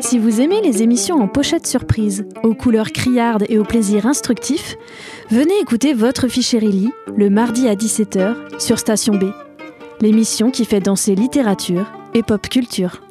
Si vous aimez les émissions en pochette surprise, aux couleurs criardes et au plaisir instructif, venez écouter Votre Fichérilly le mardi à 17h sur Station B, l'émission qui fait danser littérature et pop culture.